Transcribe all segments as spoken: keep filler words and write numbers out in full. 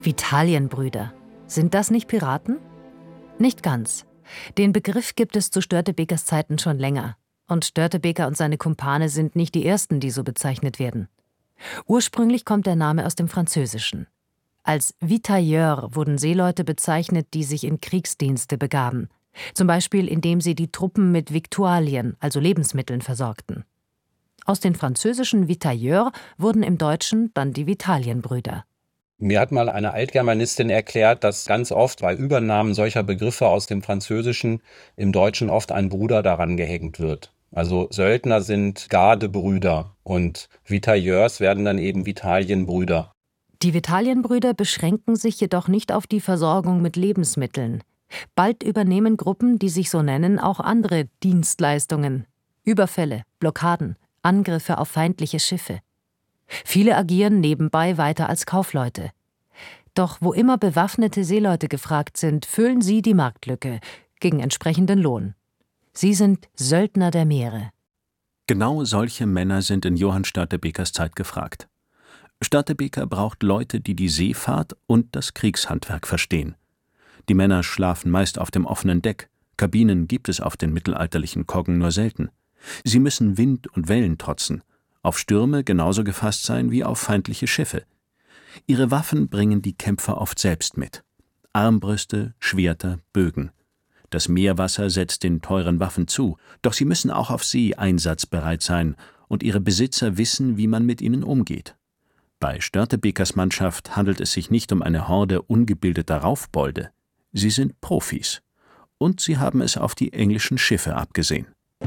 Vitalienbrüder. Sind das nicht Piraten? Nicht ganz. Den Begriff gibt es zu Störtebekers Zeiten schon länger. Und Störtebeker und seine Kumpane sind nicht die ersten, die so bezeichnet werden. Ursprünglich kommt der Name aus dem Französischen. Als Vitailleurs wurden Seeleute bezeichnet, die sich in Kriegsdienste begaben. Zum Beispiel, indem sie die Truppen mit Viktualien, also Lebensmitteln, versorgten. Aus den französischen Vitailleurs wurden im Deutschen dann die Vitalienbrüder. Mir hat mal eine Altgermanistin erklärt, dass ganz oft bei Übernahmen solcher Begriffe aus dem Französischen im Deutschen oft ein Bruder daran gehängt wird. Also Söldner sind Gardebrüder und Vitailleurs werden dann eben Vitalienbrüder. Die Vitalienbrüder beschränken sich jedoch nicht auf die Versorgung mit Lebensmitteln. Bald übernehmen Gruppen, die sich so nennen, auch andere Dienstleistungen. Überfälle, Blockaden, Angriffe auf feindliche Schiffe. Viele agieren nebenbei weiter als Kaufleute. Doch wo immer bewaffnete Seeleute gefragt sind, füllen sie die Marktlücke gegen entsprechenden Lohn. Sie sind Söldner der Meere. Genau solche Männer sind in Johann Störtebekers Zeit gefragt. Störtebeker braucht Leute, die die Seefahrt und das Kriegshandwerk verstehen. Die Männer schlafen meist auf dem offenen Deck. Kabinen gibt es auf den mittelalterlichen Koggen nur selten. Sie müssen Wind und Wellen trotzen, auf Stürme genauso gefasst sein wie auf feindliche Schiffe. Ihre Waffen bringen die Kämpfer oft selbst mit. Armbrüste, Schwerter, Bögen. Das Meerwasser setzt den teuren Waffen zu, doch sie müssen auch auf See einsatzbereit sein und ihre Besitzer wissen, wie man mit ihnen umgeht. Bei Störtebekers Mannschaft handelt es sich nicht um eine Horde ungebildeter Raufbolde. Sie sind Profis. Und sie haben es auf die englischen Schiffe abgesehen.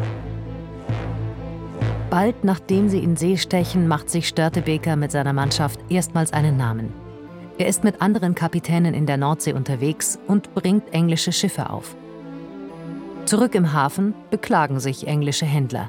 Bald nachdem sie in See stechen, macht sich Störtebeker mit seiner Mannschaft erstmals einen Namen. Er ist mit anderen Kapitänen in der Nordsee unterwegs und bringt englische Schiffe auf. Zurück im Hafen beklagen sich englische Händler.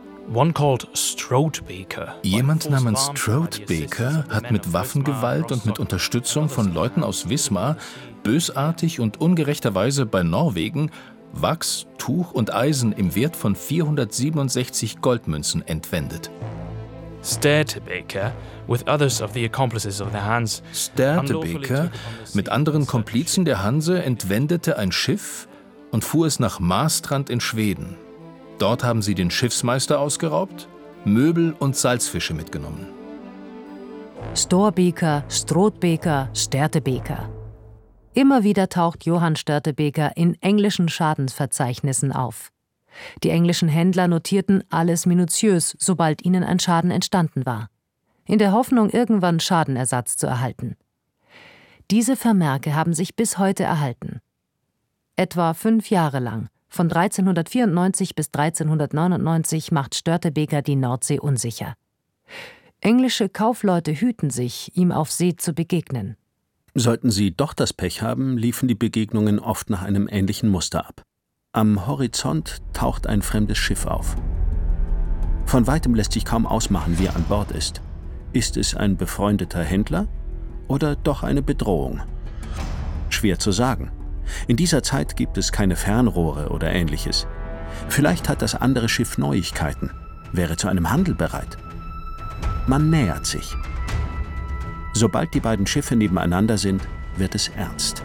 Jemand namens Stroudbaker hat mit Waffengewalt und mit Unterstützung von Leuten aus Wismar bösartig und ungerechterweise bei Norwegen Wachs, Tuch und Eisen im Wert von vierhundertsiebenundsechzig Goldmünzen entwendet. Störtebeker, with others of the accomplices of the Hanse, Störtebeker mit anderen Komplizen der Hanse entwendete ein Schiff und fuhr es nach Marstrand in Schweden. Dort haben sie den Schiffsmeister ausgeraubt, Möbel und Salzfische mitgenommen. Storbeker, Strothbeker, Störtebeker. Immer wieder taucht Johann Störtebeker in englischen Schadensverzeichnissen auf. Die englischen Händler notierten alles minutiös, sobald ihnen ein Schaden entstanden war, in der Hoffnung, irgendwann Schadenersatz zu erhalten. Diese Vermerke haben sich bis heute erhalten. Etwa fünf Jahre lang, von dreizehnhundertvierundneunzig bis dreizehnhundertneunundneunzig, macht Störtebeker die Nordsee unsicher. Englische Kaufleute hüten sich, ihm auf See zu begegnen. Sollten sie doch das Pech haben, liefen die Begegnungen oft nach einem ähnlichen Muster ab. Am Horizont taucht ein fremdes Schiff auf. Von weitem lässt sich kaum ausmachen, wer an Bord ist. Ist es ein befreundeter Händler oder doch eine Bedrohung? Schwer zu sagen. In dieser Zeit gibt es keine Fernrohre oder Ähnliches. Vielleicht hat das andere Schiff Neuigkeiten, wäre zu einem Handel bereit. Man nähert sich. Sobald die beiden Schiffe nebeneinander sind, wird es ernst.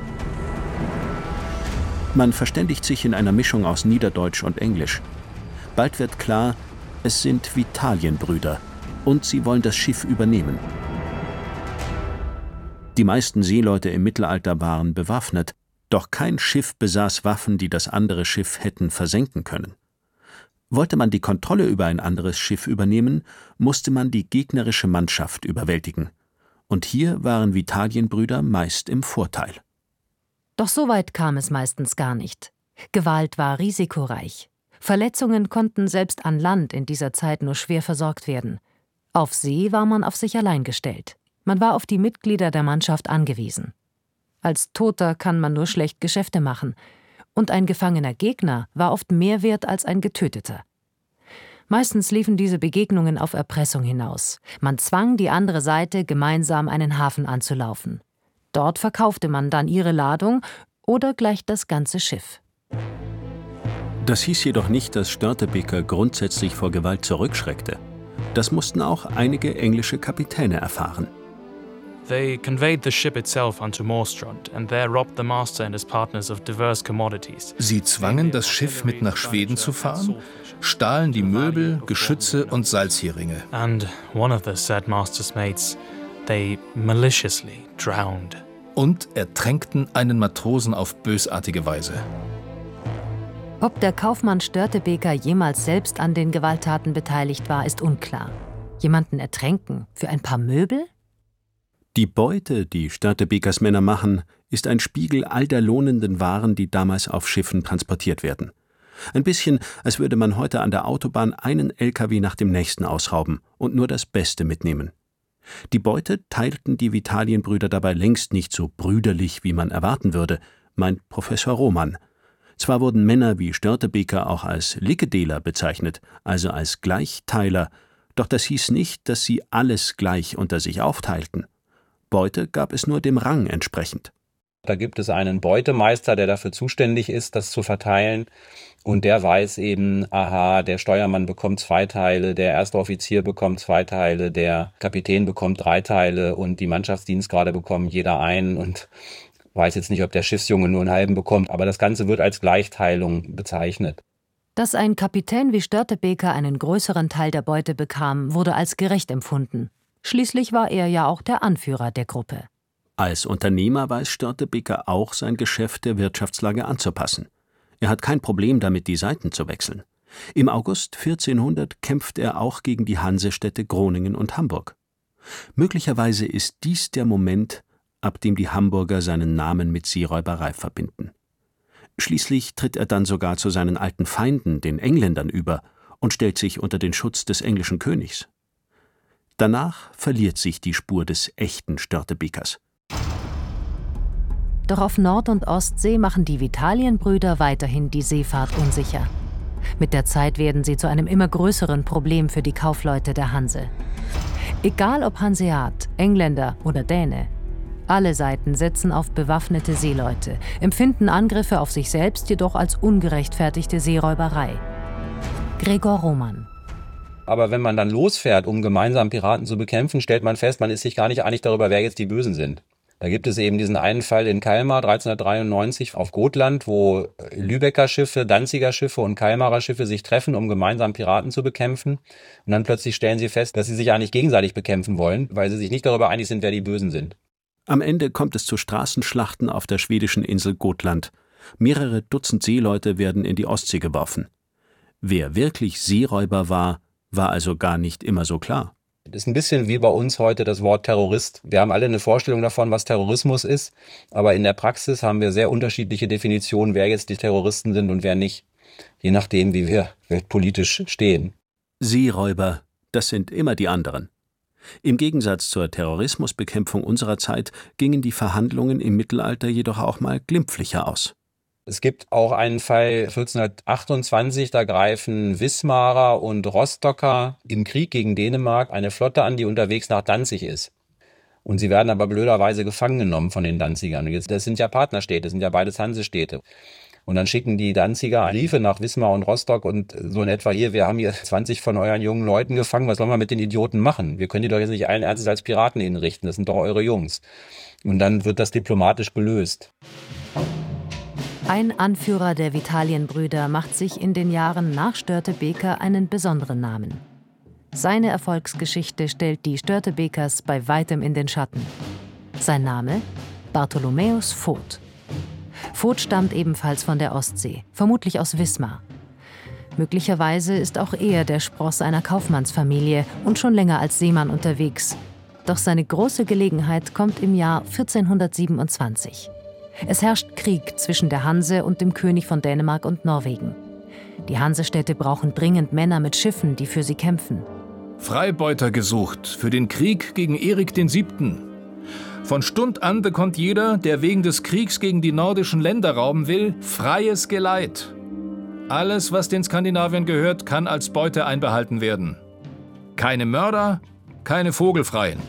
Man verständigt sich in einer Mischung aus Niederdeutsch und Englisch. Bald wird klar, es sind Vitalienbrüder und sie wollen das Schiff übernehmen. Die meisten Seeleute im Mittelalter waren bewaffnet, doch kein Schiff besaß Waffen, die das andere Schiff hätten versenken können. Wollte man die Kontrolle über ein anderes Schiff übernehmen, musste man die gegnerische Mannschaft überwältigen. Und hier waren Vitalienbrüder meist im Vorteil. Doch so weit kam es meistens gar nicht. Gewalt war risikoreich. Verletzungen konnten selbst an Land in dieser Zeit nur schwer versorgt werden. Auf See war man auf sich allein gestellt. Man war auf die Mitglieder der Mannschaft angewiesen. Als Toter kann man nur schlecht Geschäfte machen. Und ein gefangener Gegner war oft mehr wert als ein Getöteter. Meistens liefen diese Begegnungen auf Erpressung hinaus. Man zwang die andere Seite, gemeinsam einen Hafen anzulaufen. Dort verkaufte man dann ihre Ladung oder gleich das ganze Schiff. Das hieß jedoch nicht, dass Störtebeker grundsätzlich vor Gewalt zurückschreckte. Das mussten auch einige englische Kapitäne erfahren. They conveyed the ship itself unto Moorstrand and there robbed the master and his partners of diverse commodities. Sie zwangen das Schiff mit nach Schweden zu fahren, stahlen die Möbel, Geschütze und Salzheringe. And one of the said master's mates, they maliciously drowned. Und ertränkten einen Matrosen auf bösartige Weise. Ob der Kaufmann Störtebeker jemals selbst an den Gewalttaten beteiligt war, ist unklar. Jemanden ertränken für ein paar Möbel? Die Beute, die Störtebekers Männer machen, ist ein Spiegel all der lohnenden Waren, die damals auf Schiffen transportiert werden. Ein bisschen, als würde man heute an der Autobahn einen L K W nach dem nächsten ausrauben und nur das Beste mitnehmen. Die Beute teilten die Vitalienbrüder dabei längst nicht so brüderlich, wie man erwarten würde, meint Professor Roman. Zwar wurden Männer wie Störtebeker auch als Lickedeler bezeichnet, also als Gleichteiler, doch das hieß nicht, dass sie alles gleich unter sich aufteilten. Beute gab es nur dem Rang entsprechend. Da gibt es einen Beutemeister, der dafür zuständig ist, das zu verteilen. Und der weiß eben, aha, der Steuermann bekommt zwei Teile, der erste Offizier bekommt zwei Teile, der Kapitän bekommt drei Teile und die Mannschaftsdienstgrade bekommen jeder einen. Und weiß jetzt nicht, ob der Schiffsjunge nur einen halben bekommt, aber das Ganze wird als Gleichteilung bezeichnet. Dass ein Kapitän wie Störtebeker einen größeren Teil der Beute bekam, wurde als gerecht empfunden. Schließlich war er ja auch der Anführer der Gruppe. Als Unternehmer weiß Störtebeker auch, sein Geschäft der Wirtschaftslage anzupassen. Er hat kein Problem damit, die Seiten zu wechseln. Im August vierzehnhundert kämpft er auch gegen die Hansestädte Groningen und Hamburg. Möglicherweise ist dies der Moment, ab dem die Hamburger seinen Namen mit Seeräuberei verbinden. Schließlich tritt er dann sogar zu seinen alten Feinden, den Engländern, über und stellt sich unter den Schutz des englischen Königs. Danach verliert sich die Spur des echten Störtebekers. Doch auf Nord- und Ostsee machen die Vitalienbrüder weiterhin die Seefahrt unsicher. Mit der Zeit werden sie zu einem immer größeren Problem für die Kaufleute der Hanse. Egal ob Hanseat, Engländer oder Däne, alle Seiten setzen auf bewaffnete Seeleute, empfinden Angriffe auf sich selbst jedoch als ungerechtfertigte Seeräuberei. Gregor Roman. Aber wenn man dann losfährt, um gemeinsam Piraten zu bekämpfen, stellt man fest, man ist sich gar nicht einig darüber, wer jetzt die Bösen sind. Da gibt es eben diesen einen Fall in Kalmar dreizehnhundertdreiundneunzig auf Gotland, wo Lübecker Schiffe, Danziger Schiffe und Kalmarer Schiffe sich treffen, um gemeinsam Piraten zu bekämpfen. Und dann plötzlich stellen sie fest, dass sie sich eigentlich gegenseitig bekämpfen wollen, weil sie sich nicht darüber einig sind, wer die Bösen sind. Am Ende kommt es zu Straßenschlachten auf der schwedischen Insel Gotland. Mehrere Dutzend Seeleute werden in die Ostsee geworfen. Wer wirklich Seeräuber war, war also gar nicht immer so klar. Das ist ein bisschen wie bei uns heute das Wort Terrorist. Wir haben alle eine Vorstellung davon, was Terrorismus ist, aber in der Praxis haben wir sehr unterschiedliche Definitionen, wer jetzt die Terroristen sind und wer nicht, je nachdem, wie wir weltpolitisch stehen. Seeräuber, das sind immer die anderen. Im Gegensatz zur Terrorismusbekämpfung unserer Zeit gingen die Verhandlungen im Mittelalter jedoch auch mal glimpflicher aus. Es gibt auch einen Fall vierzehnhundertachtundzwanzig, da greifen Wismarer und Rostocker im Krieg gegen Dänemark eine Flotte an, die unterwegs nach Danzig ist. Und sie werden aber blöderweise gefangen genommen von den Danzigern. Das sind ja Partnerstädte, das sind ja beides Hansestädte. Und dann schicken die Danziger Briefe nach Wismar und Rostock und so in etwa hier, wir haben hier zwanzig von euren jungen Leuten gefangen, was sollen wir mit den Idioten machen? Wir können die doch jetzt nicht allen Ernstes als Piraten hinrichten, das sind doch eure Jungs. Und dann wird das diplomatisch gelöst. Ein Anführer der Vitalienbrüder macht sich in den Jahren nach Störtebeker einen besonderen Namen. Seine Erfolgsgeschichte stellt die Störtebekers bei weitem in den Schatten. Sein Name? Bartholomäus Voth. Voth stammt ebenfalls von der Ostsee, vermutlich aus Wismar. Möglicherweise ist auch er der Spross einer Kaufmannsfamilie und schon länger als Seemann unterwegs. Doch seine große Gelegenheit kommt im Jahr vierzehnhundertsiebenundzwanzig. Es herrscht Krieg zwischen der Hanse und dem König von Dänemark und Norwegen. Die Hansestädte brauchen dringend Männer mit Schiffen, die für sie kämpfen. Freibeuter gesucht für den Krieg gegen Erik den Siebten. Von Stund an bekommt jeder, der wegen des Kriegs gegen die nordischen Länder rauben will, freies Geleit. Alles, was den Skandinaviern gehört, kann als Beute einbehalten werden. Keine Mörder, keine Vogelfreien.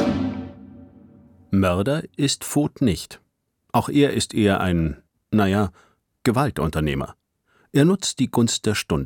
Mörder ist Voth nicht. Auch er ist eher ein, naja, Gewaltunternehmer. Er nutzt die Gunst der Stunde.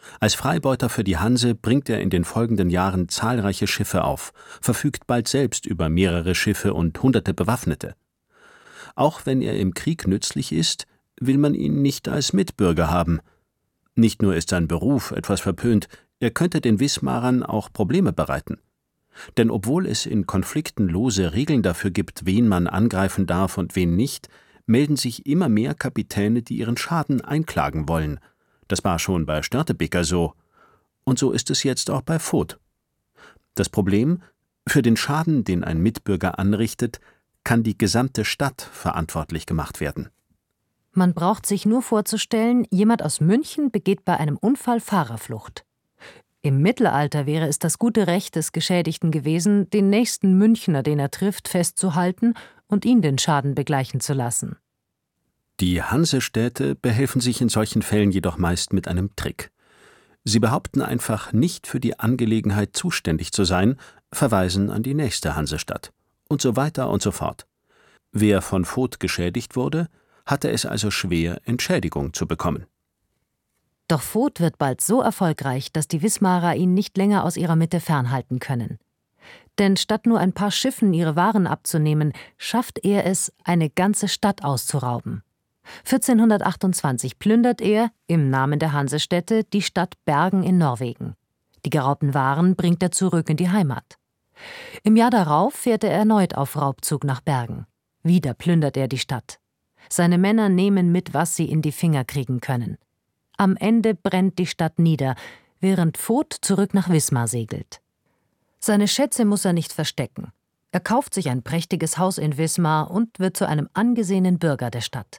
Als Freibeuter für die Hanse bringt er in den folgenden Jahren zahlreiche Schiffe auf, verfügt bald selbst über mehrere Schiffe und hunderte Bewaffnete. Auch wenn er im Krieg nützlich ist, will man ihn nicht als Mitbürger haben. Nicht nur ist sein Beruf etwas verpönt, er könnte den Wismarern auch Probleme bereiten. Denn obwohl es in Konflikten lose Regeln dafür gibt, wen man angreifen darf und wen nicht, melden sich immer mehr Kapitäne, die ihren Schaden einklagen wollen. Das war schon bei Störtebeker so. Und so ist es jetzt auch bei Voth. Das Problem: Für den Schaden, den ein Mitbürger anrichtet, kann die gesamte Stadt verantwortlich gemacht werden. Man braucht sich nur vorzustellen, jemand aus München begeht bei einem Unfall Fahrerflucht. Im Mittelalter wäre es das gute Recht des Geschädigten gewesen, den nächsten Münchner, den er trifft, festzuhalten und ihn den Schaden begleichen zu lassen. Die Hansestädte behelfen sich in solchen Fällen jedoch meist mit einem Trick. Sie behaupten einfach, nicht für die Angelegenheit zuständig zu sein, verweisen an die nächste Hansestadt und so weiter und so fort. Wer von Voth geschädigt wurde, hatte es also schwer, Entschädigung zu bekommen. Doch Voth wird bald so erfolgreich, dass die Wismarer ihn nicht länger aus ihrer Mitte fernhalten können. Denn statt nur ein paar Schiffen ihre Waren abzunehmen, schafft er es, eine ganze Stadt auszurauben. vierzehnhundertachtundzwanzig plündert er, im Namen der Hansestädte, die Stadt Bergen in Norwegen. Die geraubten Waren bringt er zurück in die Heimat. Im Jahr darauf fährt er erneut auf Raubzug nach Bergen. Wieder plündert er die Stadt. Seine Männer nehmen mit, was sie in die Finger kriegen können. Am Ende brennt die Stadt nieder, während Voth zurück nach Wismar segelt. Seine Schätze muss er nicht verstecken. Er kauft sich ein prächtiges Haus in Wismar und wird zu einem angesehenen Bürger der Stadt.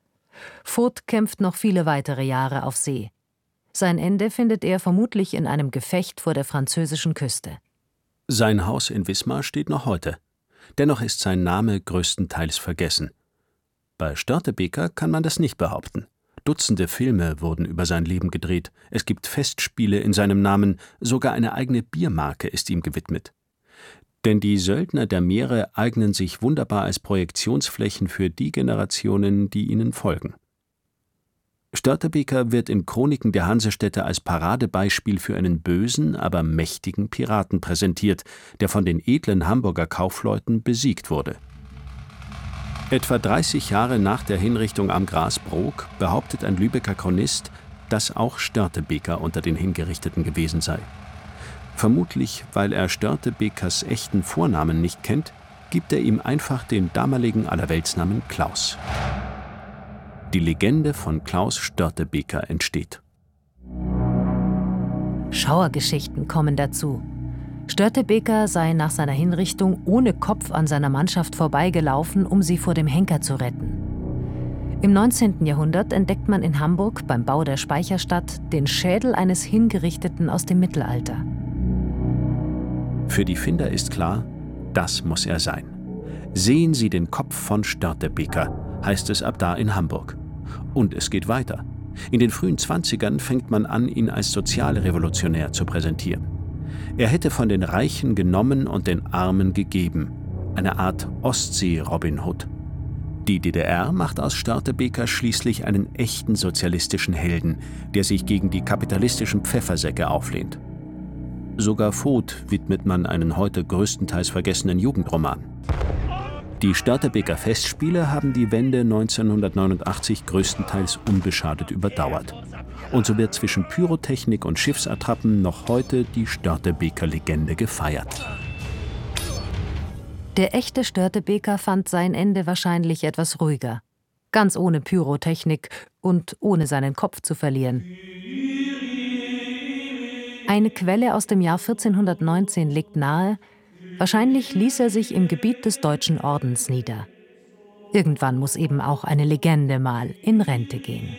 Voth kämpft noch viele weitere Jahre auf See. Sein Ende findet er vermutlich in einem Gefecht vor der französischen Küste. Sein Haus in Wismar steht noch heute. Dennoch ist sein Name größtenteils vergessen. Bei Störtebeker kann man das nicht behaupten. Dutzende Filme wurden über sein Leben gedreht, es gibt Festspiele in seinem Namen, sogar eine eigene Biermarke ist ihm gewidmet. Denn die Söldner der Meere eignen sich wunderbar als Projektionsflächen für die Generationen, die ihnen folgen. Störtebeker wird in Chroniken der Hansestädte als Paradebeispiel für einen bösen, aber mächtigen Piraten präsentiert, der von den edlen Hamburger Kaufleuten besiegt wurde. Etwa dreißig Jahre nach der Hinrichtung am Grasbrook behauptet ein Lübecker Chronist, dass auch Störtebeker unter den Hingerichteten gewesen sei. Vermutlich, weil er Störtebekers echten Vornamen nicht kennt, gibt er ihm einfach den damaligen Allerweltsnamen Klaus. Die Legende von Klaus Störtebeker entsteht. Schauergeschichten kommen dazu. Störtebeker sei nach seiner Hinrichtung ohne Kopf an seiner Mannschaft vorbeigelaufen, um sie vor dem Henker zu retten. Im neunzehnten Jahrhundert entdeckt man in Hamburg beim Bau der Speicherstadt den Schädel eines Hingerichteten aus dem Mittelalter. Für die Finder ist klar, das muss er sein. Sehen Sie den Kopf von Störtebeker, heißt es ab da in Hamburg. Und es geht weiter. In den frühen Zwanzigern fängt man an, ihn als Sozialrevolutionär zu präsentieren. Er hätte von den Reichen genommen und den Armen gegeben. Eine Art Ostsee-Robin Hood. Die D D R macht aus Störtebeker schließlich einen echten sozialistischen Helden, der sich gegen die kapitalistischen Pfeffersäcke auflehnt. Sogar Voth widmet man einen heute größtenteils vergessenen Jugendroman. Die Störtebeker Festspiele haben die Wende neunzehnhundertneunundachtzig größtenteils unbeschadet überdauert. Und so wird zwischen Pyrotechnik und Schiffsattrappen noch heute die Störtebeker-Legende gefeiert. Der echte Störtebeker fand sein Ende wahrscheinlich etwas ruhiger. Ganz ohne Pyrotechnik und ohne seinen Kopf zu verlieren. Eine Quelle aus dem Jahr vierzehnhundertneunzehn legt nahe, wahrscheinlich ließ er sich im Gebiet des Deutschen Ordens nieder. Irgendwann muss eben auch eine Legende mal in Rente gehen.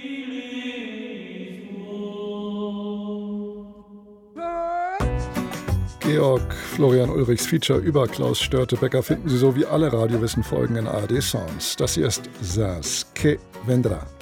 Georg Florian Ulrichs Feature über Klaus Störtebeker finden Sie so wie alle Radiowissen-Folgen in A R D Sounds. Das hier ist Das que vendrá.